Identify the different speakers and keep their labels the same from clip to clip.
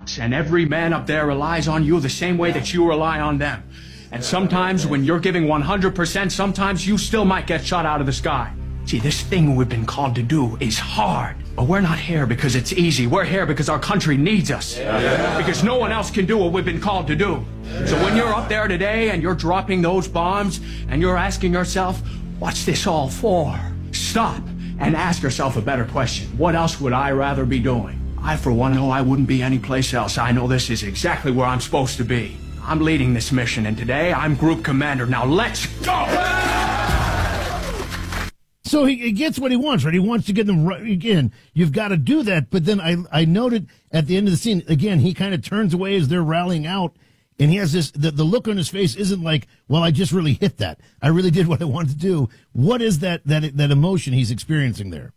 Speaker 1: box, and every man up there relies on you the same way that you rely on them. And sometimes when you're giving 100%, sometimes you still might get shot out of the sky. See, this thing we've been called to do is hard. But we're not here because it's easy. We're here because our country needs us. Because no one else can do what we've been called to do. So when you're up there today and you're dropping those bombs and you're asking yourself, what's this all for? Stop and ask yourself a better question. What else would I rather be doing? I, for one, know I wouldn't be anyplace else. I know this is exactly where I'm supposed to be. I'm leading this mission, and today I'm group commander. Now let's go!
Speaker 2: So he gets what he wants, right? He wants to get them right. Again, you've got to do that. But then I noted at the end of the scene, again, he kind of turns away as they're rallying out, and he has this, the look on his face isn't like, well, I just really hit that. I really did what I wanted to do. What is that emotion he's experiencing there?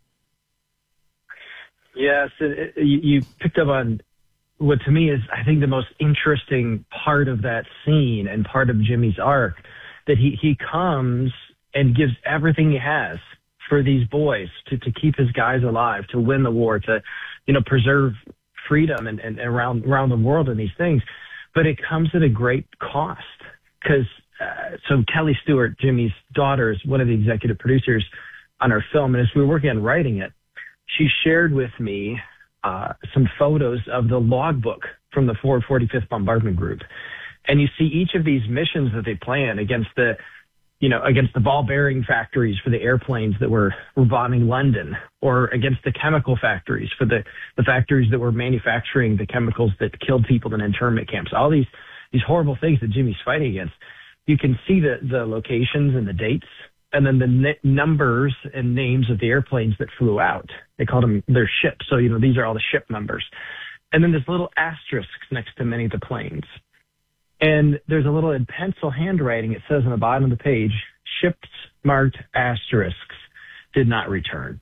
Speaker 3: Yes, you picked up on what to me is, I think, the most interesting part of that scene and part of Jimmy's arc, that he comes and gives everything he has for these boys to keep his guys alive, to win the war, to, preserve freedom and around the world and these things. But it comes at a great cost, because so Kelly Stewart, Jimmy's daughter, is one of the executive producers on our film. And as we were working on writing it, she shared with me some photos of the logbook from the 445th Bombardment Group. And you see each of these missions that they plan against the ball bearing factories for the airplanes that were bombing London, or against the chemical factories for the factories that were manufacturing the chemicals that killed people in internment camps. All these horrible things that Jimmy's fighting against. You can see the locations and the dates, and then the numbers and names of the airplanes that flew out. They called them their ships. So, these are all the ship numbers. And then there's little asterisks next to many of the planes. And there's a little in pencil handwriting. It says on the bottom of the page, ships marked asterisks did not return.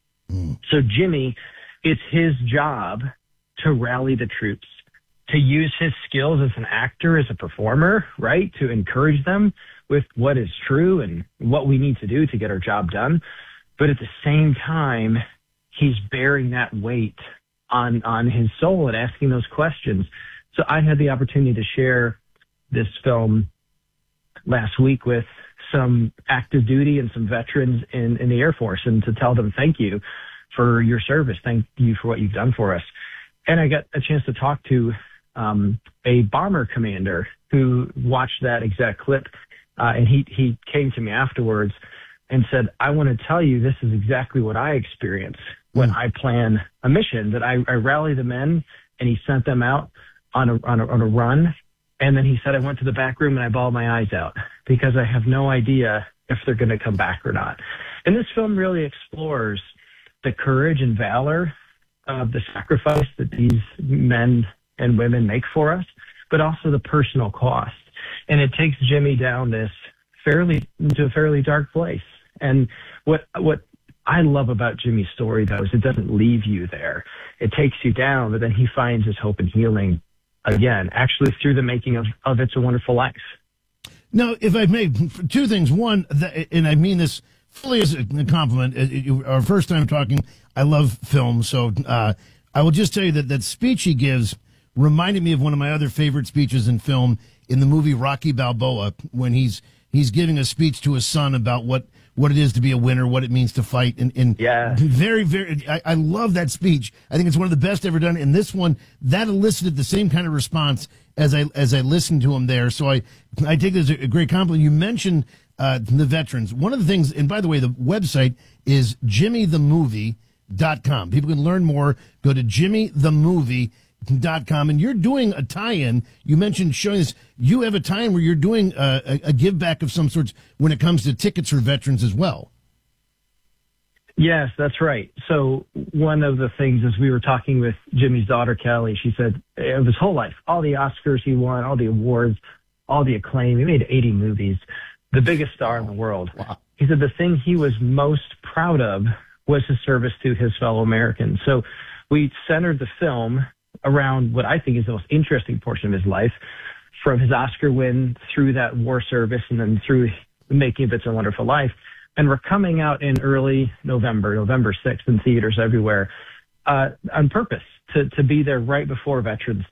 Speaker 3: So Jimmy, it's his job to rally the troops, to use his skills as an actor, as a performer, right? To encourage them with what is true and what we need to do to get our job done. But at the same time, he's bearing that weight on his soul and asking those questions. So I had the opportunity to share this film last week with some active duty and some veterans in the Air Force, and to tell them thank you for your service. Thank you for what you've done for us. And I got a chance to talk to a bomber commander who watched that exact clip, and he came to me afterwards and said, I want to tell you, this is exactly what I experience when I plan a mission, that I rally the men, and he sent them out on a run. And then he said, I went to the back room and I bawled my eyes out because I have no idea if they're going to come back or not. And this film really explores the courage and valor of the sacrifice that these men and women make for us, but also the personal cost. And it takes Jimmy down this into a fairly dark place. And what I love about Jimmy's story, though, is it doesn't leave you there. It takes you down, but then he finds his hope and healing again, actually through the making of It's a Wonderful Life.
Speaker 2: Now, if I may, two things. One, and I mean this fully as a compliment, our first time talking, I love film, so I will just tell you that speech he gives reminded me of one of my other favorite speeches in film, in the movie Rocky Balboa, when he's giving a speech to his son about what it is to be a winner, what it means to fight. And
Speaker 3: yeah,
Speaker 2: very, very, I love that speech. I think it's one of the best ever done. And this one, that elicited the same kind of response as I listened to him there. So I take this as a great compliment. You mentioned the veterans. One of the things, and by the way, the website is jimmythemovie.com. People can learn more. Go to jimmythemovie.com. And you're doing a tie-in. You mentioned showing this. You have a tie-in where you're doing a give back of some sorts when it comes to tickets for veterans as well.
Speaker 3: Yes, that's right. So one of the things, as we were talking with Jimmy's daughter, Kelly, she said of his whole life, all the Oscars he won, all the awards, all the acclaim, he made 80 movies, the biggest star in the world.
Speaker 2: Wow.
Speaker 3: He said the thing he was most proud of was his service to his fellow Americans. So we centered the film around what I think is the most interesting portion of his life, from his Oscar win through that war service and then through the making of It's a Wonderful Life. And we're coming out in early November 6th, in theaters everywhere, on purpose to be there right before Veterans Day.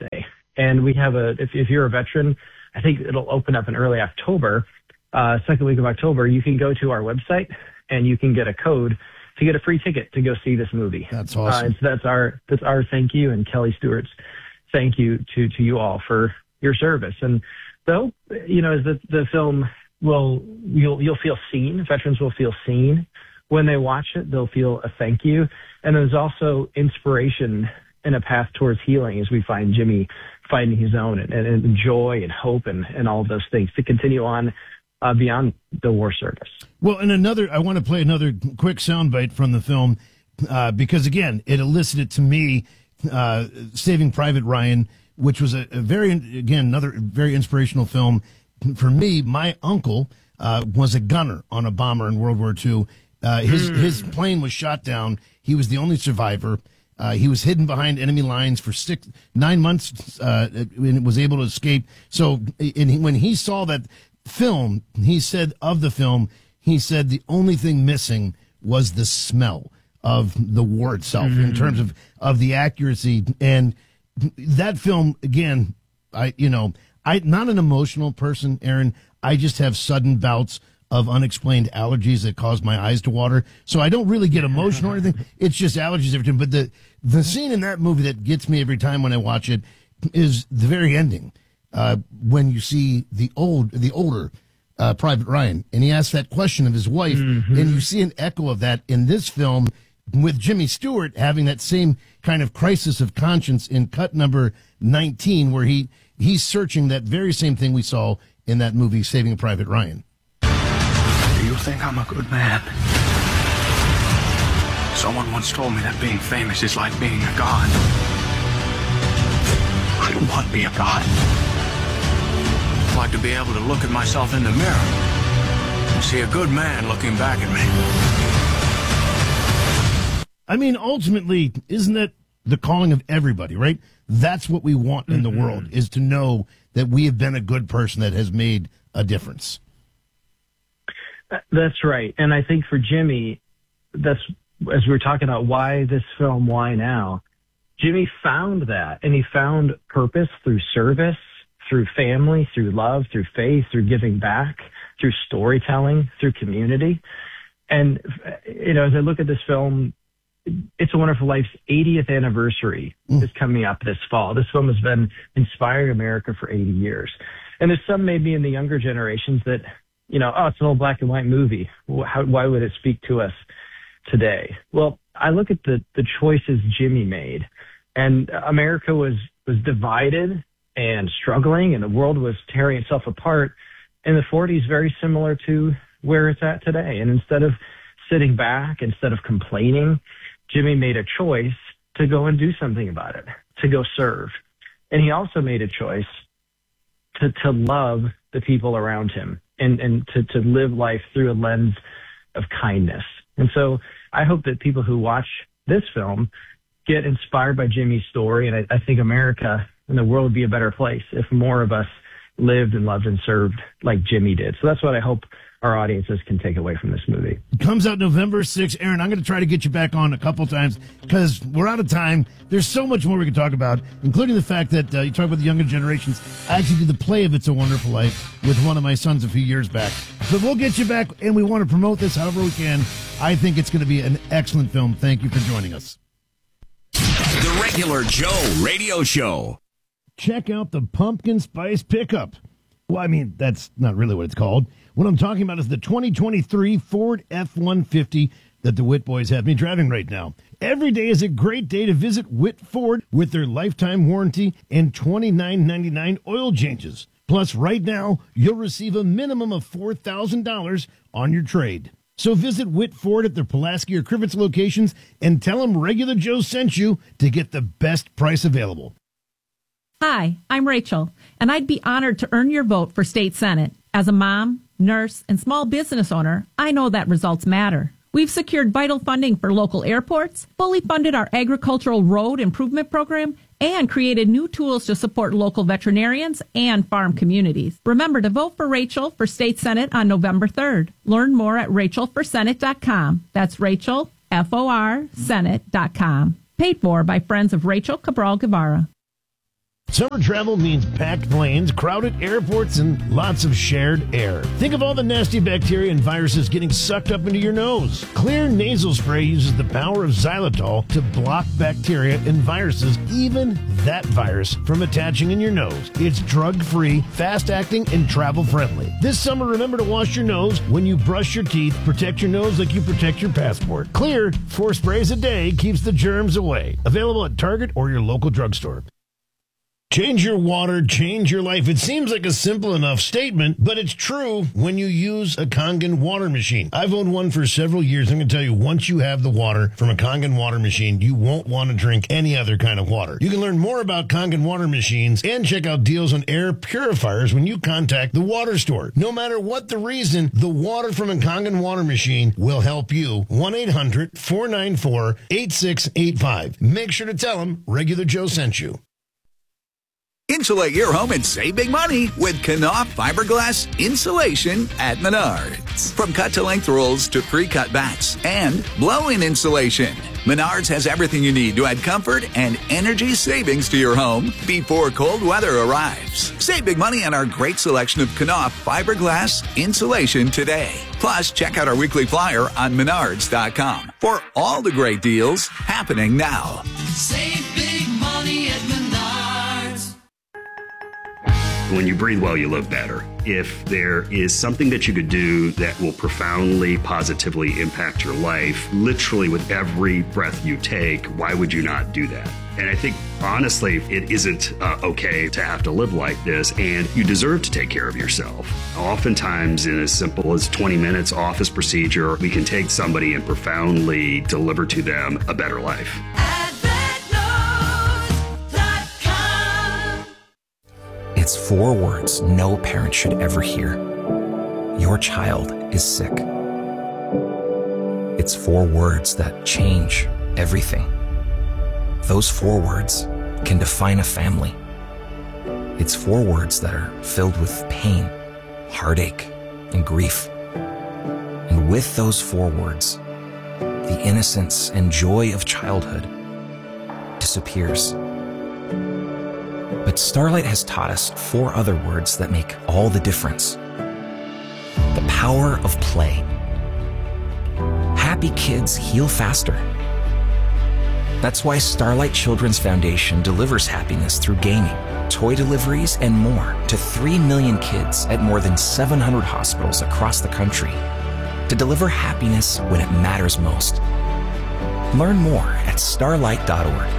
Speaker 3: And we have if you're a veteran, I think it'll open up in early October, second week of October. You can go to our website and you can get a code to get a free ticket to go see this movie.
Speaker 2: That's awesome.
Speaker 3: And so that's our thank you, and Kelly Stewart's thank you to you all for your service. And so, as the film you'll feel seen. Veterans will feel seen when they watch it. They'll feel a thank you, and there's also inspiration and a path towards healing as we find Jimmy finding his own and joy and hope and all of those things to continue on beyond the war service.
Speaker 2: Well, and I want to play another quick soundbite from the film because, again, it elicited to me Saving Private Ryan, which was another very inspirational film. For me, my uncle was a gunner on a bomber in World War II. His plane was shot down. He was the only survivor. He was hidden behind enemy lines for 9 months and was able to escape. So when he saw that film, he said the only thing missing was the smell of the war itself in terms of the accuracy. And that film, again, I'm not an emotional person, Aaron. I just have sudden bouts of unexplained allergies that cause my eyes to water. So I don't really get emotional or anything. It's just allergies every time. But the scene in that movie that gets me every time when I watch it is the very ending, when you see the older Private Ryan, and he asks that question of his wife, and you see an echo of that in this film with Jimmy Stewart having that same kind of crisis of conscience in cut number 19, where he's searching that very same thing we saw in that movie, Saving Private Ryan.
Speaker 1: Do you think I'm a good man? Someone once told me that being famous is like being a god. I don't want to be a god. I'd like to be able to look at myself in the mirror and see a good man looking back at me.
Speaker 2: I mean, ultimately, isn't that the calling of everybody, right? That's what we want in the world, is to know that we have been a good person that has made a difference.
Speaker 3: That's right. And I think for Jimmy, that's, as we were talking about why this film, why now, Jimmy found that, and he found purpose through service, through family, through love, through faith, through giving back, through storytelling, through community. And, as I look at this film, It's a Wonderful Life's 80th anniversary is coming up this fall. This film has been inspiring America for 80 years. And there's some maybe in the younger generations that, it's an old black and white movie. Why would it speak to us today? Well, I look at the choices Jimmy made, and America was divided and struggling, and the world was tearing itself apart in the 40s, very similar to where it's at today. And instead of sitting back, instead of complaining, Jimmy made a choice to go and do something about it, to go serve. And he also made a choice to love the people around him and to live life through a lens of kindness. And so I hope that people who watch this film get inspired by Jimmy's story. And I think America and the world would be a better place if more of us lived and loved and served like Jimmy did. So that's what I hope our audiences can take away from this movie.
Speaker 2: It comes out November 6th. Aaron, I'm going to try to get you back on a couple times because we're out of time. There's so much more we can talk about, including the fact that you talk about the younger generations. I actually did the play of It's a Wonderful Life with one of my sons a few years back. But we'll get you back, and we want to promote this however we can. I think it's going to be an excellent film. Thank you for joining us.
Speaker 4: The Regular Joe Radio Show.
Speaker 2: Check out the Pumpkin Spice Pickup. Well, I mean, that's not really what it's called. What I'm talking about is the 2023 Ford F-150 that the Witt boys have me driving right now. Every day is a great day to visit Witt Ford with their lifetime warranty and $29.99 oil changes. Plus, right now, you'll receive a minimum of $4,000 on your trade. So visit Witt Ford at their Pulaski or Crivets locations and tell them Regular Joe sent you to get the best price available.
Speaker 5: Hi, I'm Rachel, and I'd be honored to earn your vote for state senate. As a mom, nurse, and small business owner, I know that results matter. We've secured vital funding for local airports, fully funded our agricultural road improvement program, and created new tools to support local veterinarians and farm communities. Remember to vote for Rachel for state senate on November 3rd. Learn more at rachelforsenate.com. That's Rachel, F-O-R, Senate.com. Paid for by Friends of Rachel Cabral Guevara.
Speaker 2: Summer travel means packed planes, crowded airports, and lots of shared air. Think of all the nasty bacteria and viruses getting sucked up into your nose. Xlear nasal spray uses the power of xylitol to block bacteria and viruses, even that virus, from attaching in your nose. It's drug-free, fast-acting, and travel-friendly. This summer, remember to wash your nose when you brush your teeth. Protect your nose like you protect your passport. Xlear, 4 sprays a day, keeps the germs away. Available at Target or your local drugstore. Change your water, change your life. It seems like a simple enough statement, but it's true when you use a Kangen water machine. I've owned one for several years. I'm going to tell you, once you have the water from a Kangen water machine, you won't want to drink any other kind of water. You can learn more about Kangen water machines and check out deals on air purifiers when you contact the water store. No matter what the reason, the water from a Kangen water machine will help you. 1-800-494-8685. Make sure to tell them Regular Joe sent you.
Speaker 4: Insulate your home and save big money with Knauf fiberglass insulation at Menards. From cut-to-length rolls to pre-cut bats and blow-in insulation, Menards has everything you need to add comfort and energy savings to your home before cold weather arrives. Save big money on our great selection of Knauf fiberglass insulation today. Plus, check out our weekly flyer on Menards.com for all the great deals happening now.
Speaker 6: Save big money at Menards.
Speaker 7: When you breathe well, you live better. If there is something that you could do that will profoundly, positively impact your life, literally with every breath you take, why would you not do that? And I think, honestly, it isn't okay to have to live like this, and you deserve to take care of yourself. Oftentimes, in as simple as 20 minutes office procedure, we can take somebody and profoundly deliver to them a better life.
Speaker 8: It's 4 words no parent should ever hear. Your child is sick. It's 4 words that change everything. Those 4 words can define a family. It's 4 words that are filled with pain, heartache, and grief. And with those 4 words, the innocence and joy of childhood disappears. But Starlight has taught us 4 other words that make all the difference. The power of play. Happy kids heal faster. That's why Starlight Children's Foundation delivers happiness through gaming, toy deliveries, and more to 3 million kids at more than 700 hospitals across the country to deliver happiness when it matters most. Learn more at starlight.org.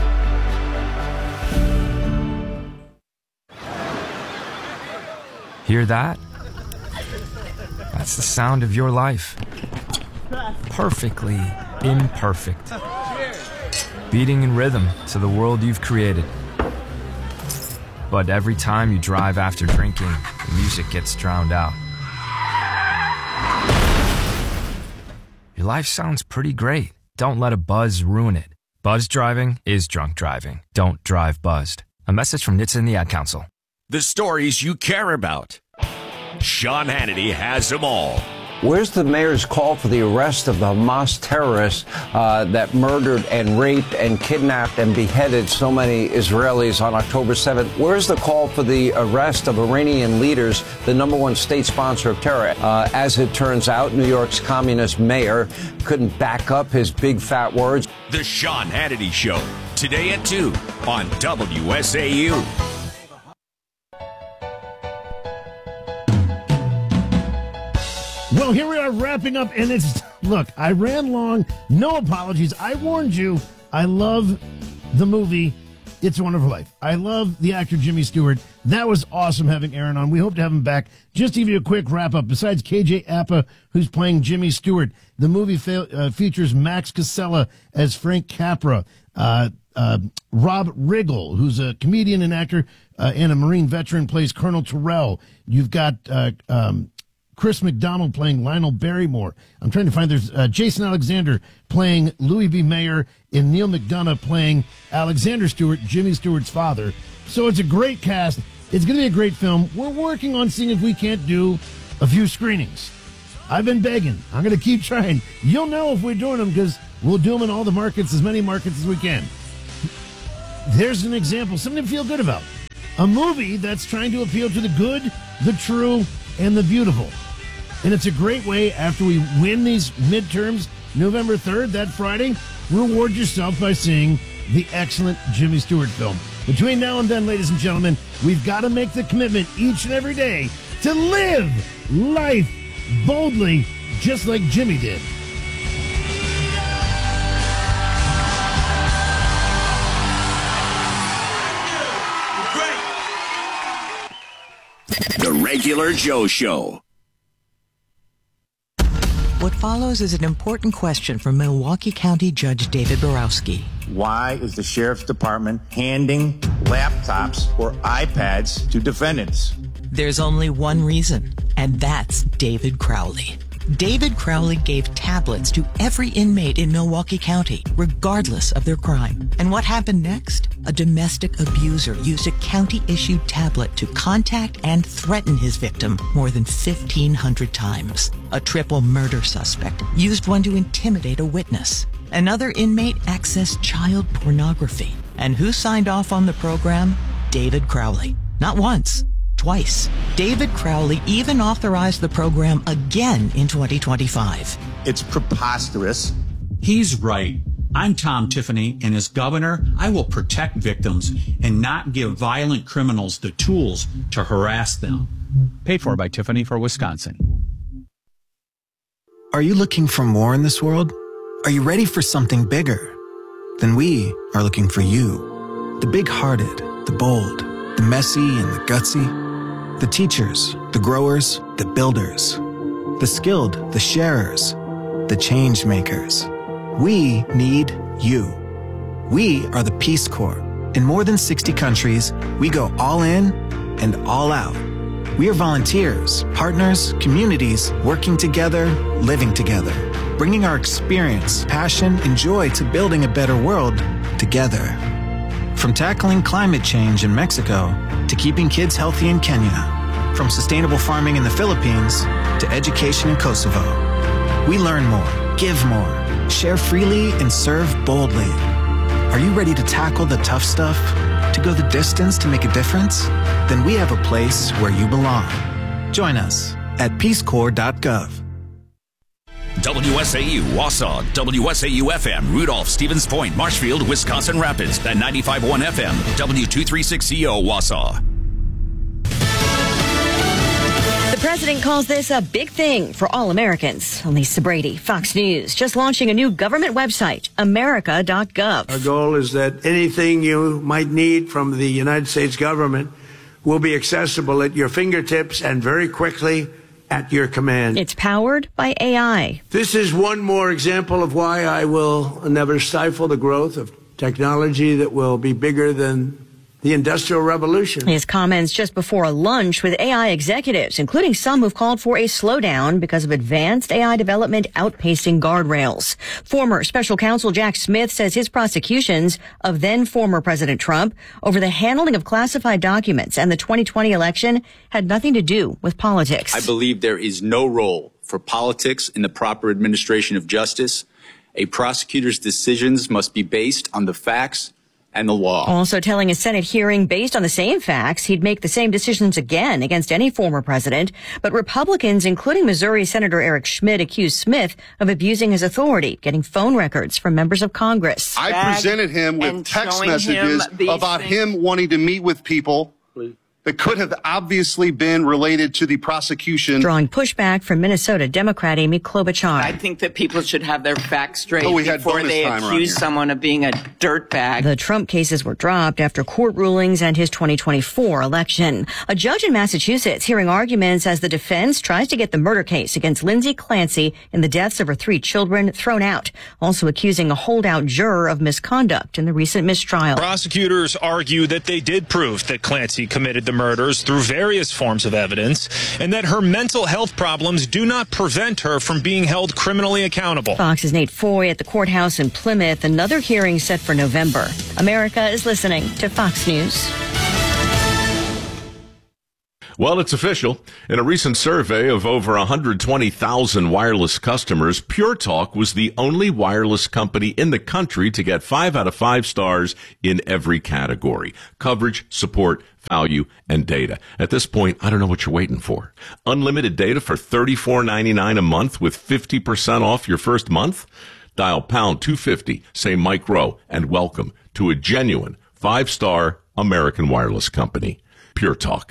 Speaker 9: Hear that? That's the sound of your life. Perfectly imperfect. Beating in rhythm to the world you've created. But every time you drive after drinking, the music gets drowned out. Your life sounds pretty great. Don't let a buzz ruin it. Buzz driving is drunk driving. Don't drive buzzed. A message from NHTSA and the Ad Council.
Speaker 4: The stories you care about. Sean Hannity has them all.
Speaker 10: Where's the mayor's call for the arrest of the Hamas terrorists that murdered and raped and kidnapped and beheaded so many Israelis on October 7th? Where's the call for the arrest of Iranian leaders, the #1 state sponsor of terror? As it turns out, New York's communist mayor couldn't back up his big fat words.
Speaker 4: The Sean Hannity Show, today at 2 on WSAU.
Speaker 2: Well, here we are wrapping up, and look, I ran long, no apologies. I warned you, I love the movie It's a Wonderful Life. I love the actor Jimmy Stewart. That was awesome having Aaron on. We hope to have him back. Just to give you a quick wrap-up, besides KJ Apa, who's playing Jimmy Stewart, the movie features Max Casella as Frank Capra, Rob Riggle, who's a comedian and actor and a Marine veteran, plays Colonel Terrell. You've got Chris McDonald playing Lionel Barrymore. I'm trying to find there's Jason Alexander playing Louis B. Mayer and Neil McDonough playing Alexander Stewart, Jimmy Stewart's father. So it's a great cast. It's going to be a great film. We're working on seeing if we can't do a few screenings. I've been begging. I'm going to keep trying. You'll know if we're doing them because we'll do them in all the markets, as many markets as we can. there's an example, something to feel good about. A movie that's trying to appeal to the good, the true, and the beautiful. And it's a great way, after we win these midterms, November 3rd, that Friday, reward yourself by seeing the excellent Jimmy Stewart film. Between now and then, ladies and gentlemen, we've got to make the commitment each and every day to live life boldly, just like Jimmy did.
Speaker 11: The Regular Joe Show.
Speaker 12: What follows is an important question from Milwaukee County Judge David Borowski.
Speaker 13: Why is the Sheriff's Department handing laptops or iPads to defendants?
Speaker 12: There's only one reason, and that's David Crowley. David Crowley gave tablets to every inmate in Milwaukee County, regardless of their crime. And what happened next? A domestic abuser used a county-issued tablet to contact and threaten his victim more than 1,500 times. A triple murder suspect used one to intimidate a witness. Another inmate accessed child pornography. And who signed off on the program? David Crowley. Not once. Twice. David Crowley even authorized the program again in 2025.
Speaker 13: It's preposterous.
Speaker 14: He's right. I'm Tom Tiffany, and as governor, I will protect victims and not give violent criminals the tools to harass them.
Speaker 15: Paid for by Tiffany for Wisconsin.
Speaker 16: Are you looking for more in this world? Are you ready for something bigger? Then we are looking for you. The big-hearted, the bold, the messy and the gutsy. The teachers, the growers, the builders, the skilled, the sharers, the change makers. We need you. We are the Peace Corps. In more than 60 countries, we go all in and all out. We are volunteers, partners, communities, working together, living together, bringing our experience, passion, and joy to building a better world together. From tackling climate change in Mexico to keeping kids healthy in Kenya. From sustainable farming in the Philippines to education in Kosovo. We learn more, give more, share freely, and serve boldly. Are you ready to tackle the tough stuff? To go the distance to make a difference? Then we have a place where you belong. Join us at peacecorps.gov.
Speaker 11: WSAU, Wausau, WSAU-FM, Rudolph, Stevens Point, Marshfield, Wisconsin Rapids, and 95.1 FM, W236CO, Wausau.
Speaker 17: The president calls this a big thing for all Americans. Lisa Brady, Fox News, just launching a new government website, America.gov.
Speaker 18: Our goal is that anything you might need from the United States government will be accessible at your fingertips and very quickly at your command.
Speaker 17: It's powered by AI.
Speaker 18: This is one more example of why I will never stifle the growth of technology that will be bigger than the Industrial Revolution.
Speaker 17: His comments just before a lunch with AI executives, including some who've called for a slowdown because of advanced AI development outpacing guardrails. Former special counsel Jack Smith says his prosecutions of then former President Trump over the handling of classified documents and the 2020 election had nothing to do with politics.
Speaker 19: I believe there is no role for politics in the proper administration of justice. A prosecutor's decisions must be based on the facts and the law.
Speaker 17: Also telling a Senate hearing based on the same facts, he'd make the same decisions again against any former president. But Republicans, including Missouri Senator Eric Schmidt, accused Smith of abusing his authority, getting phone records from members of Congress.
Speaker 20: I presented him with text messages about him wanting to meet with people that could have obviously been related to the prosecution.
Speaker 17: Drawing pushback from Minnesota Democrat Amy Klobuchar.
Speaker 21: I think that people should have their facts straight before they accuse someone of being a dirtbag.
Speaker 17: The Trump cases were dropped after court rulings and his 2024 election. A judge in Massachusetts hearing arguments as the defense tries to get the murder case against Lindsay Clancy in the deaths of her 3 children thrown out, also accusing a holdout juror of misconduct in the recent mistrial.
Speaker 22: Prosecutors argue that they did prove that Clancy committed the murders through various forms of evidence, and that her mental health problems do not prevent her from being held criminally accountable.
Speaker 17: Fox's Nate Foy at the courthouse in Plymouth, another hearing set for November. America is listening to Fox News.
Speaker 1: Well, it's official. In a recent survey of over 120,000 wireless customers, Pure Talk was the only wireless company in the country to get 5 out of 5 stars in every category: coverage, support, value, and data. At this point, I don't know what you're waiting for. Unlimited data for $34.99 a month with 50% off your first month? Dial pound 250, say Mike Rowe, and welcome to a genuine 5-star American wireless company. Pure Talk.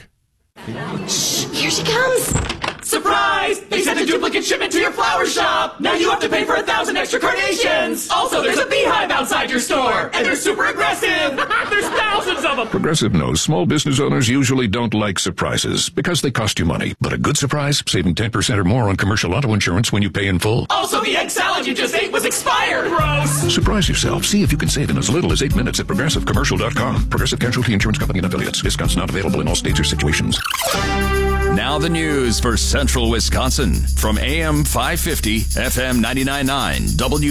Speaker 6: Here she comes! Surprise! They sent a duplicate shipment to your flower shop! Now you have to pay for 1,000 extra carnations! Also, there's a beehive outside your store! And they're super aggressive! There's thousands of them!
Speaker 3: Progressive knows small business owners usually don't like surprises because they cost you money. But a good surprise, saving 10% or more on commercial auto insurance when you pay in full.
Speaker 6: Also, the egg salad you just ate was expired! Gross!
Speaker 3: Surprise yourself. See if you can save in as little as 8 minutes at ProgressiveCommercial.com. Progressive Casualty Insurance Company and Affiliates. Discounts not available in all states or situations.
Speaker 11: Now the news for Central Wisconsin from AM 550, FM 99.9,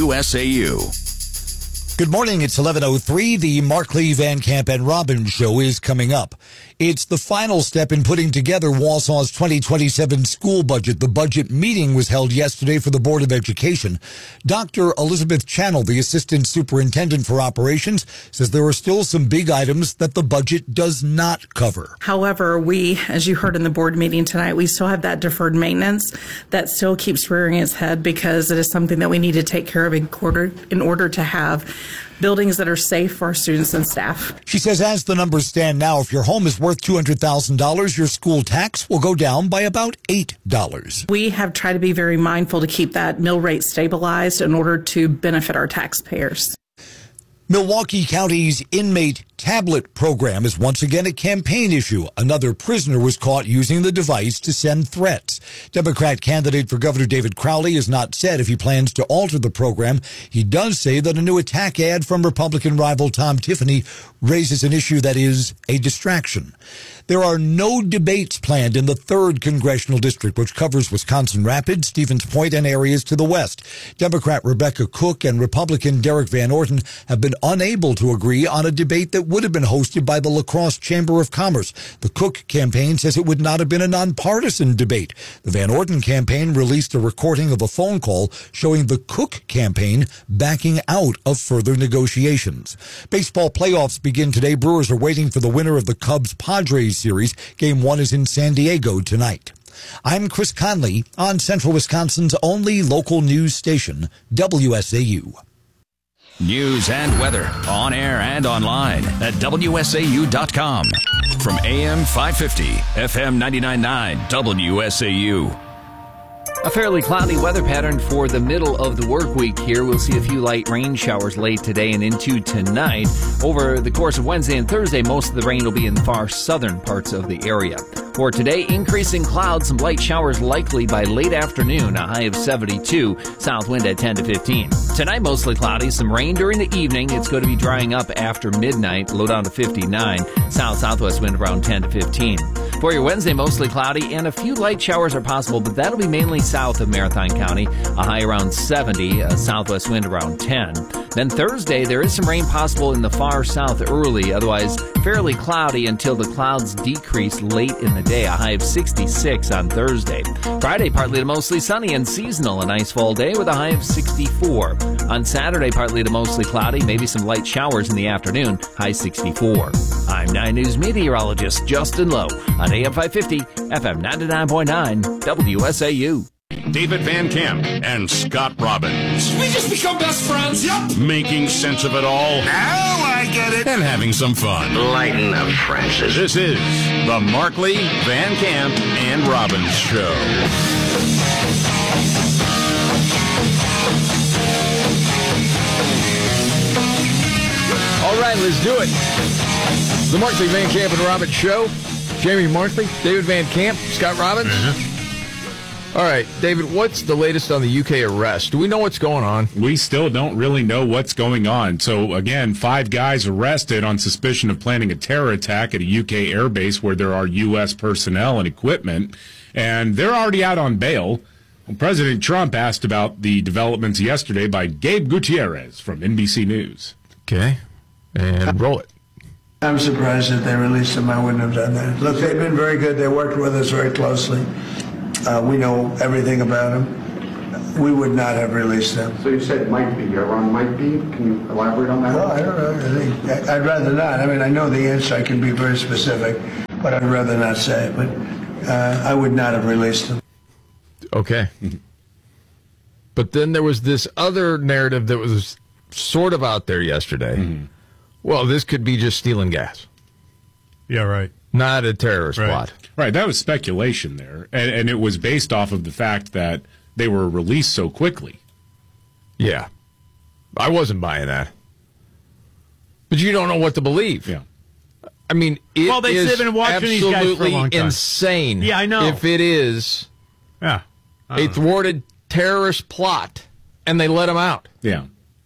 Speaker 11: WSAU.
Speaker 23: Good morning. It's 11:03. The Markley, Van Camp, and Robbins show is coming up. It's the final step in putting together Wausau's 2027 school budget. The budget meeting was held yesterday for the Board of Education. Dr. Elizabeth Channel, the Assistant Superintendent for Operations, says there are still some big items that the budget does not cover.
Speaker 24: However, we, as you heard in the board meeting tonight, we still have that deferred maintenance that still keeps rearing its head because it is something that we need to take care of in order to have buildings that are safe for our students and staff.
Speaker 23: She says as the numbers stand now, if your home is worth $200,000, your school tax will go down by about $8.
Speaker 24: We have tried to be very mindful to keep that mill rate stabilized in order to benefit our taxpayers.
Speaker 23: Milwaukee County's inmate tablet program is once again a campaign issue. Another prisoner was caught using the device to send threats. Democrat candidate for Governor David Crowley has not said if he plans to alter the program. He does say that a new attack ad from Republican rival Tom Tiffany raises an issue that is a distraction. There are no debates planned in the 3rd Congressional District, which covers Wisconsin Rapids, Stevens Point, and areas to the west. Democrat Rebecca Cook and Republican Derek Van Orden have been unable to agree on a debate that would have been hosted by the La Crosse Chamber of Commerce. The Cook campaign says it would not have been a nonpartisan debate. The Van Orden campaign released a recording of a phone call showing the Cook campaign backing out of further negotiations. Baseball playoffs begin today. Brewers are waiting for the winner of the Cubs-Padres series. Game 1 is in San Diego tonight. I'm Chris Conley on Central Wisconsin's only local news station, WSAU.
Speaker 11: News and weather on air and online at WSAU.com. From AM 550, FM 99.9, WSAU.
Speaker 25: A fairly cloudy weather pattern for the middle of the work week here. We'll see a few light rain showers late today and into tonight. Over the course of Wednesday and Thursday, most of the rain will be in the far southern parts of the area. For today, increasing clouds, some light showers likely by late afternoon, a high of 72, south wind at 10 to 15. Tonight, mostly cloudy, some rain during the evening. It's going to be drying up after midnight, low down to 59, south-southwest wind around 10 to 15. For your Wednesday, mostly cloudy, and a few light showers are possible, but that'll be mainly south of Marathon County, a high around 70, a southwest wind around 10. Then Thursday, there is some rain possible in the far south early, otherwise fairly cloudy until the clouds decrease late in the day, a high of 66 on Thursday. Friday, partly to mostly sunny and seasonal, a nice fall day with a high of 64. On Saturday, partly to mostly cloudy, maybe some light showers in the afternoon, high 64. I'm 9 News meteorologist Justin Lowe on AM 550, FM 99.9, WSAU.
Speaker 3: David Van Camp and Scott Robbins.
Speaker 6: We just become best friends, yep.
Speaker 3: Making sense of it all.
Speaker 6: Now I get it.
Speaker 3: And having some fun.
Speaker 6: Lighten up, Francis.
Speaker 3: This is the Markley, Van Camp, and Robbins Show.
Speaker 26: All right, let's do it. The Markley, Van Camp, and Robbins Show. Jamie Markley, David Van Camp, Scott Robbins. All right, David, what's the latest on the UK arrest? Do we know what's going on?
Speaker 27: We still don't really know what's going on. So, again, 5 guys arrested on suspicion of planning a terror attack at a UK airbase where there are U.S. personnel and equipment, and they're already out on bail. Well, President Trump asked about the developments yesterday by Gabe Gutierrez from NBC News.
Speaker 26: Okay, and roll it.
Speaker 18: I'm surprised that they released him. I wouldn't have done that. Look, they've been very good. They worked with us very closely. We know everything about him. We would not have released them.
Speaker 2: So you said might be. You're on might be. Can you elaborate on that?
Speaker 18: Well, I don't know. I'd rather not. I mean, I know the answer. I can be very specific, but I'd rather not say it. But I would not have released them.
Speaker 26: Okay. But then there was this other narrative that was sort of out there yesterday. Mm-hmm. Well, this could be just stealing gas.
Speaker 4: Yeah, right.
Speaker 26: Not a terrorist plot.
Speaker 27: Right, that was speculation there. And it was based off of the fact that they were released so quickly.
Speaker 26: Yeah. I wasn't buying that. But you don't know what to believe.
Speaker 27: Yeah.
Speaker 26: I mean,
Speaker 4: they've been watching these guys for a long time.
Speaker 26: Insane.
Speaker 4: Yeah, I know.
Speaker 26: If it is a thwarted terrorist plot and they let them out.
Speaker 27: Yeah.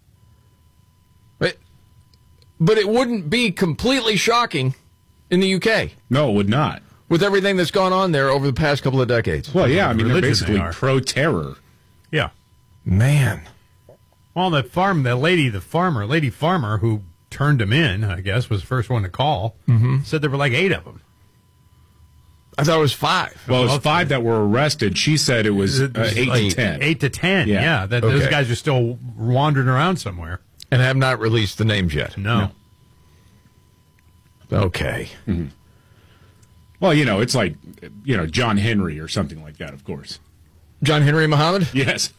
Speaker 26: But it wouldn't be completely shocking in the UK.
Speaker 27: No, it would not.
Speaker 26: With everything that's gone on there over the past couple of decades.
Speaker 27: Well, yeah, I mean, they're basically pro-terror.
Speaker 4: Yeah.
Speaker 26: Man.
Speaker 4: Well, lady farmer who turned him in, I guess, was the first one to call, said there were like 8 of them.
Speaker 26: I thought it was 5.
Speaker 27: Well, it was 5 that were arrested. She said it was 8 to 10.
Speaker 4: 8 to 10, yeah. Those guys are still wandering around somewhere.
Speaker 26: And have not released the names yet.
Speaker 4: No.
Speaker 26: Okay.
Speaker 27: Mm-hmm. Well, it's like, John Henry or something like that, of course.
Speaker 26: John Henry Muhammad?
Speaker 27: Yes.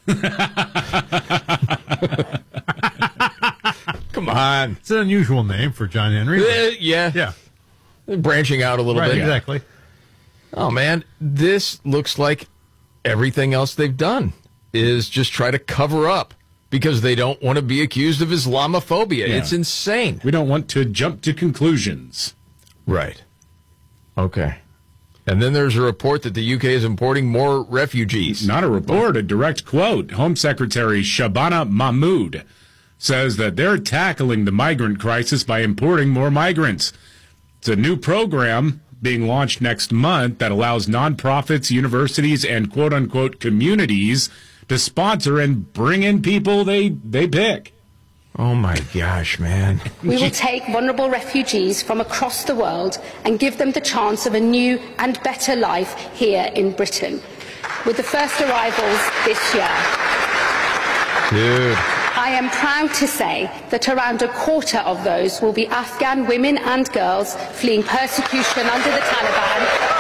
Speaker 26: Come on.
Speaker 4: It's an unusual name for John Henry.
Speaker 26: Yeah. Branching out a little bit.
Speaker 4: Exactly.
Speaker 26: Oh, man. This looks like everything else they've done is just try to cover up because they don't want to be accused of Islamophobia. Yeah. It's insane.
Speaker 27: We don't want to jump to conclusions.
Speaker 26: Right. Okay. And then there's a report that the UK is importing more refugees.
Speaker 27: Not a report, a direct quote. Home Secretary Shabana Mahmood says that they're tackling the migrant crisis by importing more migrants. It's a new program being launched next month that allows nonprofits, universities, and quote-unquote communities to sponsor and bring in people they pick.
Speaker 26: Oh, my gosh, man.
Speaker 5: We will take vulnerable refugees from across the world and give them the chance of a new and better life here in Britain, with the first arrivals this year.
Speaker 26: Dude.
Speaker 5: I am proud to say that around a quarter of those will be Afghan women and girls fleeing persecution under the Taliban,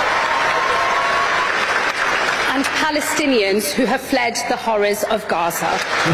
Speaker 5: and Palestinians who have fled the horrors of Gaza.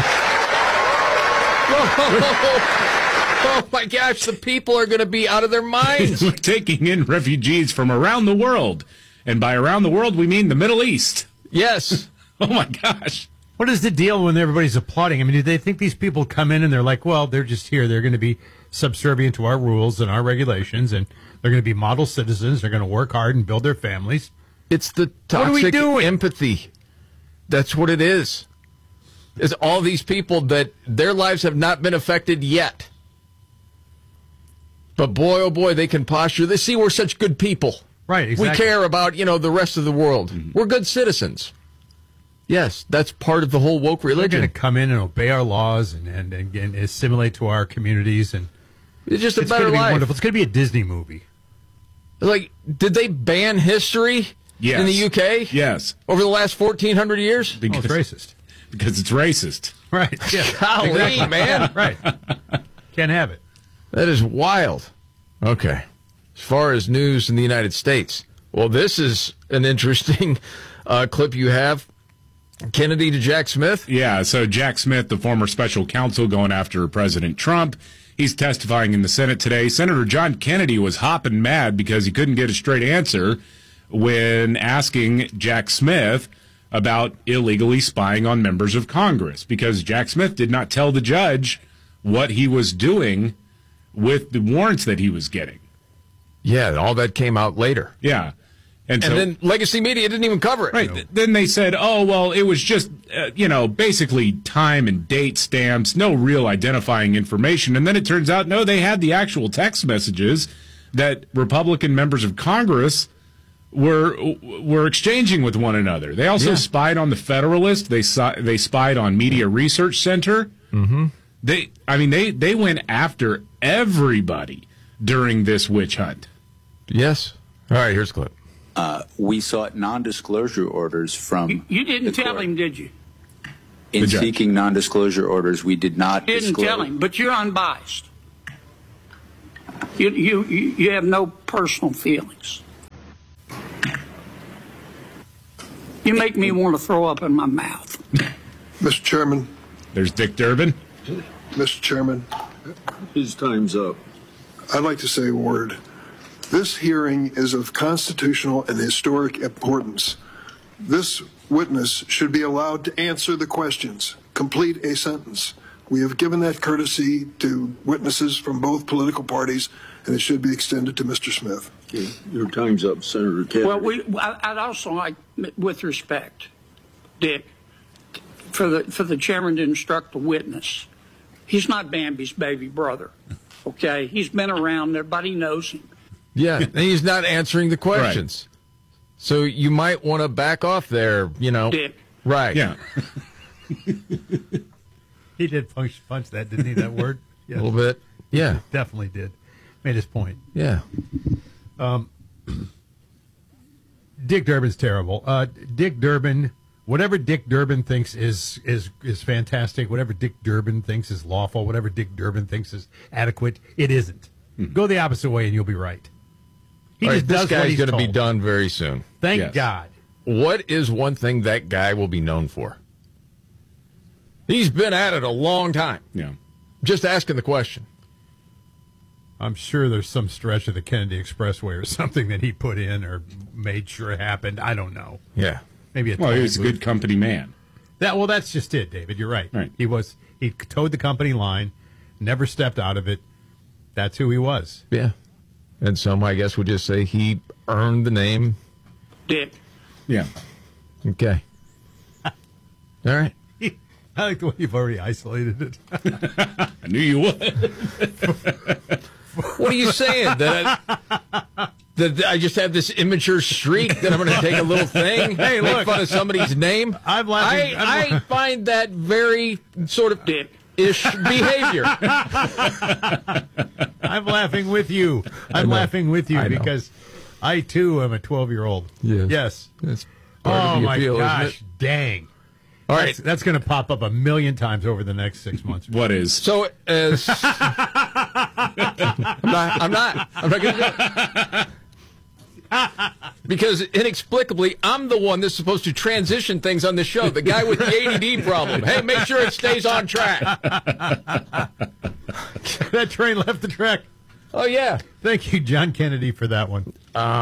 Speaker 26: Oh my gosh, the people are going to be out of their minds.
Speaker 27: We're taking in refugees from around the world. And by around the world, we mean the Middle East.
Speaker 26: Yes.
Speaker 27: Oh my gosh.
Speaker 4: What is the deal when everybody's applauding? I mean, do they think these people come in and they're like, well, they're just here. They're going to be subservient to our rules and our regulations, and they're going to be model citizens. They're going to work hard and build their families.
Speaker 26: It's the toxic empathy. That's what it is. It's all these people that their lives have not been affected yet. But boy, oh boy, they can posture. They see we're such good people.
Speaker 4: Right, exactly.
Speaker 26: We care about, the rest of the world. Mm-hmm. We're good citizens. Yes, that's part of the whole woke religion.
Speaker 4: They're going to come in and obey our laws and assimilate to our communities. And
Speaker 26: it's just a better life.
Speaker 4: Wonderful. It's going to be a Disney movie.
Speaker 26: Like, did they ban history in the UK?
Speaker 27: Yes.
Speaker 26: Over the last 1,400 years?
Speaker 4: Because it's racist.
Speaker 27: Because it's racist.
Speaker 4: Right. Yeah.
Speaker 26: Golly,
Speaker 4: exactly.
Speaker 26: man.
Speaker 4: Right. Can't have it.
Speaker 26: That is wild. Okay. As far as news in the United States, well, this is an interesting clip you have. Kennedy to Jack Smith?
Speaker 27: Yeah, so Jack Smith, the former special counsel going after President Trump, he's testifying in the Senate today. Senator John Kennedy was hopping mad because he couldn't get a straight answer when asking Jack Smith about illegally spying on members of Congress, because Jack Smith did not tell the judge what he was doing with the warrants that he was getting.
Speaker 26: Yeah, all that came out later.
Speaker 27: Yeah.
Speaker 26: And then legacy media didn't even cover it.
Speaker 27: Right. Then they said, oh, well, it was just, basically time and date stamps, no real identifying information. And then it turns out, no, they had the actual text messages that Republican members of Congress were exchanging with one another. They also spied on the Federalist. They spied on Media Research Center.
Speaker 26: Mm-hmm.
Speaker 27: They went after everybody during this witch hunt.
Speaker 26: Yes. All right, here's a clip.
Speaker 19: We sought non-disclosure orders from.
Speaker 7: You didn't tell him, did you?
Speaker 19: In seeking non-disclosure orders, we did not
Speaker 7: didn't
Speaker 19: disclose.
Speaker 7: Tell him, but you're unbiased. You have no personal feelings. You make me want to throw up in my mouth.
Speaker 8: Mr. Chairman.
Speaker 27: There's Dick Durbin.
Speaker 8: Mr. Chairman.
Speaker 9: His time's up.
Speaker 8: I'd like to say a word. This hearing is of constitutional and historic importance. This witness should be allowed to answer the questions, complete a sentence. We have given that courtesy to witnesses from both political parties, and it should be extended to Mr. Smith.
Speaker 9: Okay. Your time's up, Senator Kennedy.
Speaker 7: Well, I'd also like, with respect, Dick, for the chairman to instruct the witness. He's not Bambi's baby brother, okay? He's been around. Everybody knows him.
Speaker 26: Yeah, and he's not answering the questions. Right. So you might want to back off there,
Speaker 7: Dick.
Speaker 26: Right.
Speaker 27: Yeah.
Speaker 4: He did punch that, didn't he, that word?
Speaker 26: Yeah. A little bit. Yeah.
Speaker 4: Definitely did. Made his point.
Speaker 26: Yeah.
Speaker 4: Dick Durbin's terrible. Dick Durbin, whatever Dick Durbin thinks is fantastic, whatever Dick Durbin thinks is lawful, whatever Dick Durbin thinks is adequate, it isn't. Go the opposite way and you'll be right.
Speaker 26: This guy's going to be done very soon.
Speaker 4: Thank God.
Speaker 26: What is one thing that guy will be known for? He's been at it a long time.
Speaker 27: Yeah.
Speaker 26: Just asking the question.
Speaker 4: I'm sure there's some stretch of the Kennedy Expressway or something that he put in or made sure it happened. I don't know.
Speaker 26: Yeah.
Speaker 4: Maybe
Speaker 27: he was a good company man.
Speaker 4: That's just it, David. You're right. He towed the company line, never stepped out of it. That's who he was.
Speaker 26: Yeah. And some, I guess, would just say he earned the name.
Speaker 7: Dick.
Speaker 27: Yeah.
Speaker 26: Okay. All right.
Speaker 4: I like the way you've already isolated it.
Speaker 27: I knew you would.
Speaker 26: What are you saying? That I just have this immature streak that I'm going to take a little thing,
Speaker 4: hey,
Speaker 26: make
Speaker 4: look,
Speaker 26: fun of somebody's name?
Speaker 4: I'm laughing.
Speaker 26: I find that very sort of Dick-ish behavior.
Speaker 4: I'm laughing with you. I'm laughing with you because I, too, am a 12-year-old. Yes.
Speaker 26: That's part of the appeal,
Speaker 4: gosh,
Speaker 26: isn't it?
Speaker 4: dang.
Speaker 26: All right.
Speaker 4: That's going to pop up 1,000,000 times over the next 6 months.
Speaker 27: What is?
Speaker 26: So, as... I'm not going to do it. Because inexplicably, I'm the one that's supposed to transition things on the show. The guy with the ADD problem. Hey, make sure it stays on track.
Speaker 4: That train left the track.
Speaker 26: Oh, yeah.
Speaker 4: Thank you, John Kennedy, for that one.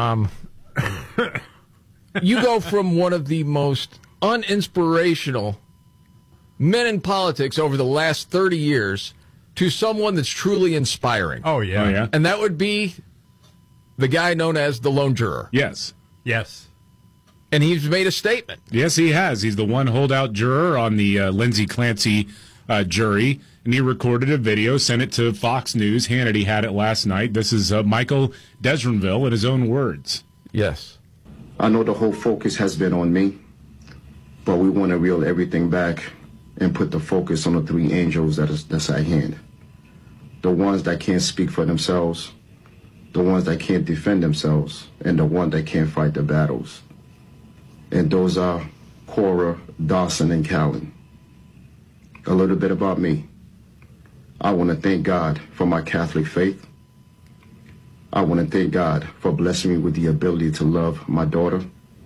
Speaker 26: You go from one of the most uninspirational men in politics over the last 30 years to someone that's truly inspiring.
Speaker 4: Oh, yeah.
Speaker 26: And that would be the guy known as the lone juror.
Speaker 27: Yes.
Speaker 26: And he's made a statement.
Speaker 27: Yes, he has. He's the one holdout juror on the Lindsay Clancy jury, and he recorded a video, sent it to Fox News. Hannity had it last night. This is Michael Desrenville in his own words.
Speaker 26: Yes.
Speaker 10: I know the whole focus has been on me, but we want to reel everything back and put the focus on the three angels that's at hand. The ones that can't speak for themselves, the ones that can't defend themselves, and the one that can't fight the battles. And those are Cora, Dawson, and Callan. A little bit about me. I want to thank God for my Catholic faith. I want to thank God for blessing me with the ability to love my daughter.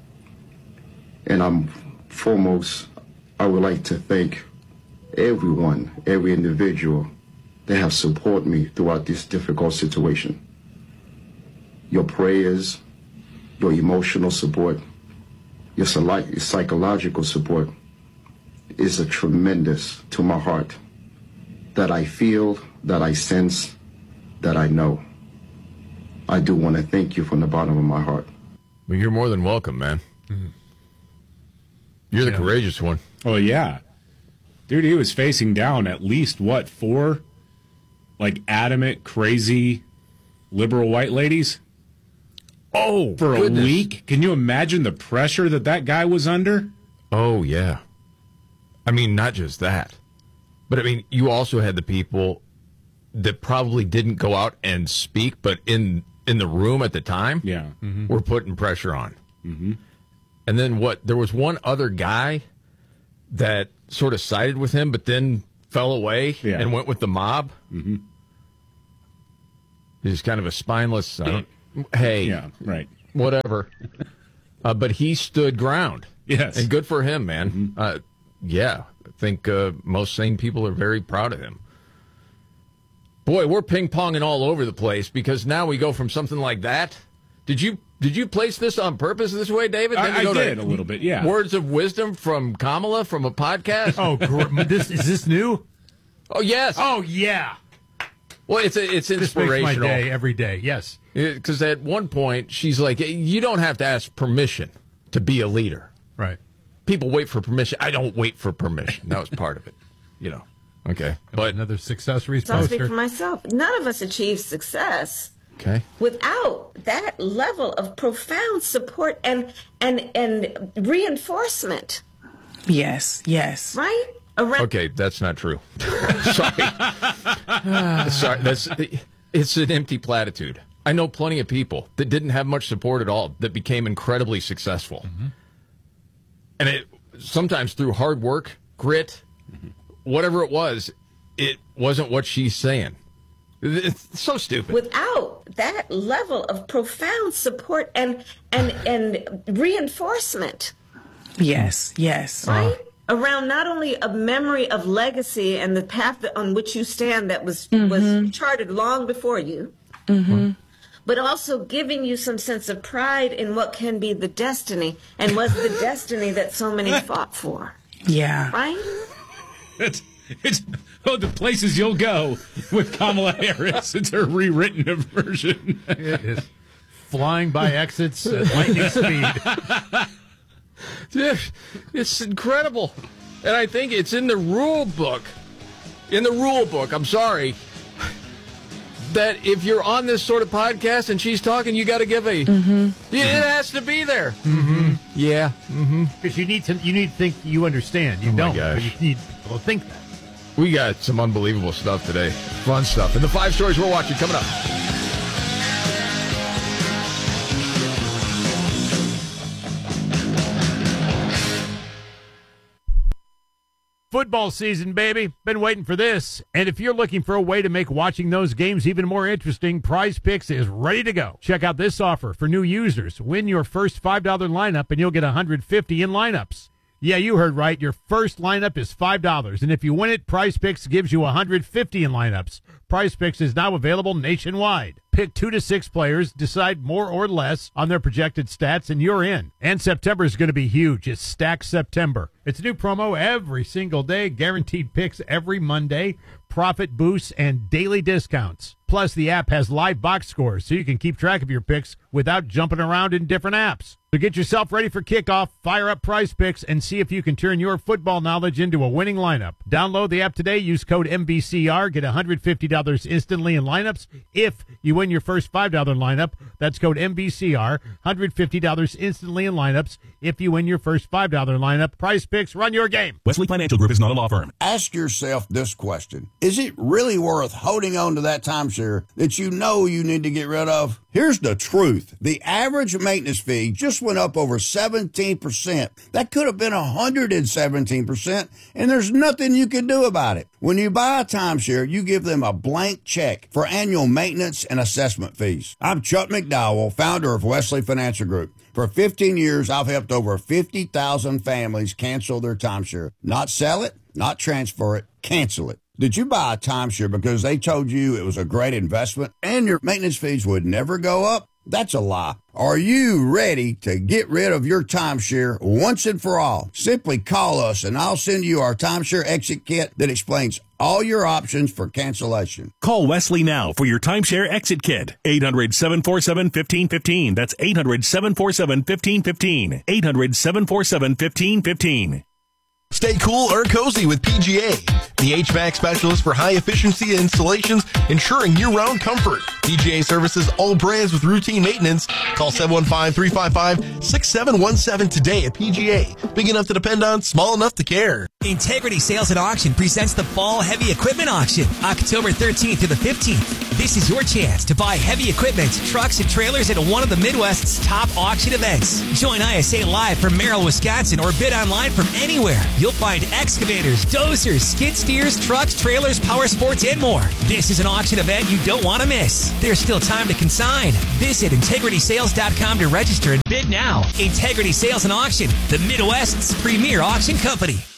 Speaker 10: And foremost, I would like to thank everyone, every individual that have supported me throughout this difficult situation. Your prayers, your emotional support, your psychological support is a tremendous to my heart that I feel, that I sense, that I know. I do want to thank you from the bottom of my heart.
Speaker 26: Well, you're more than welcome, man. Mm-hmm. You're the courageous one.
Speaker 27: Oh, yeah. Dude, he was facing down at least, 4 adamant, crazy, liberal white ladies?
Speaker 26: Oh,
Speaker 27: for a week? Can you imagine the pressure that guy was under?
Speaker 26: Oh, yeah. I mean, not just that. But, I mean, you also had the people that probably didn't go out and speak, but in the room at the time, were putting pressure on. Mm-hmm. And then there was one other guy that sort of sided with him, but then fell away and went with the mob. Mm-hmm. He's kind of a spineless, whatever. But he stood ground.
Speaker 27: Yes.
Speaker 26: And good for him, man. Mm-hmm. I think most sane people are very proud of him. Boy, we're ping-ponging all over the place because now we go from something like that. Did you place this on purpose this way, David?
Speaker 27: I did a little bit, yeah.
Speaker 26: Words of wisdom from Kamala from a podcast?
Speaker 4: Oh, is this new?
Speaker 26: Oh, yes.
Speaker 4: Oh, yeah.
Speaker 26: Well, it's inspirational.
Speaker 4: This makes my day every day, yes.
Speaker 26: Because at one point, she's like, you don't have to ask permission to be a leader.
Speaker 4: Right.
Speaker 26: People wait for permission. I don't wait for permission. That was part of it, Okay. But
Speaker 4: another success poster.
Speaker 12: So I'll speak for myself. None of us achieve success without that level of profound support and reinforcement.
Speaker 13: Yes.
Speaker 12: Right?
Speaker 26: Okay, that's not true. Sorry. It's an empty platitude. I know plenty of people that didn't have much support at all that became incredibly successful. Mm-hmm. And it sometimes through hard work, grit, whatever it wasn't what she's saying. It's so stupid.
Speaker 12: Without that level of profound support and reinforcement.
Speaker 13: Yes.
Speaker 12: Right? Around not only a memory of legacy and the path on which you stand that was charted long before you, but also giving you some sense of pride in what can be the destiny and was the destiny that so many fought for.
Speaker 13: Yeah.
Speaker 12: Right?
Speaker 27: It's the places you'll go with Kamala Harris. It's her rewritten version.
Speaker 4: It is flying by exits at lightning speed.
Speaker 26: It's incredible. And I think it's in the rule book. I'm sorry. That if you're on this sort of podcast and she's talking, you got to give it has to be there. Mm-hmm. Yeah.
Speaker 4: Because you need to think you understand. You don't. But you need people to think that.
Speaker 26: We got some unbelievable stuff today. Fun stuff. And the 5 stories we're watching coming up.
Speaker 4: Football season, baby. Been waiting for this. And if you're looking for a way to make watching those games even more interesting, Prize Picks is ready to go. Check out this offer for new users. Win your first $5 lineup and you'll get $150 in lineups. Yeah, you heard right. Your first lineup is $5. And if you win it, Prize Picks gives you $150 in lineups. Prize Picks is now available nationwide. Pick 2 to 6 players, decide more or less on their projected stats, and you're in. And September is going to be huge. It's Stack September. It's a new promo every single day, guaranteed picks every Monday, profit boosts, and daily discounts. Plus, the app has live box scores, so you can keep track of your picks without jumping around in different apps. So get yourself ready for kickoff, fire up Prize Picks, and see if you can turn your football knowledge into a winning lineup. Download the app today, use code MBCR, get $150 instantly in lineups. If you win your first $5 lineup, that's code MBCR, $150 instantly in lineups. If you win your first $5 lineup, Prize Picks, run your game.
Speaker 14: Wesley Financial Group is not a law firm.
Speaker 15: Ask yourself this question. Is it really worth holding on to that timeshare that you know you need to get rid of? Here's the truth. The average maintenance fee just went up over 17%. That could have been 117%, and there's nothing you can do about it. When you buy a timeshare, you give them a blank check for annual maintenance and assessment fees. I'm Chuck McDowell, founder of Wesley Financial Group. For 15 years, I've helped over 50,000 families cancel their timeshare. Not sell it, not transfer it, cancel it. Did you buy a timeshare because they told you it was a great investment and your maintenance fees would never go up? That's a lie. Are you ready to get rid of your timeshare once and for all? Simply call us and I'll send you our timeshare exit kit that explains all your options for cancellation.
Speaker 14: Call Wesley now for your timeshare exit kit. 800-747-1515. That's 800-747-1515. 800-747-1515.
Speaker 1: Stay cool or cozy with PGA, the HVAC specialist for high-efficiency installations, ensuring year-round comfort. PGA services all brands with routine maintenance. Call 715-355-6717 today at PGA. Big enough to depend on, small enough to care.
Speaker 16: Integrity Sales and Auction presents the Fall Heavy Equipment Auction, October 13th to the 15th. This is your chance to buy heavy equipment, trucks, and trailers at one of the Midwest's top auction events. Join ISA live from Merrill, Wisconsin, or bid online from anywhere. You'll find excavators, dozers, skid steers, trucks, trailers, power sports, and more. This is an auction event you don't want to miss. There's still time to consign. Visit integritysales.com to register and bid now. Integrity Sales and Auction, the Midwest's premier auction company.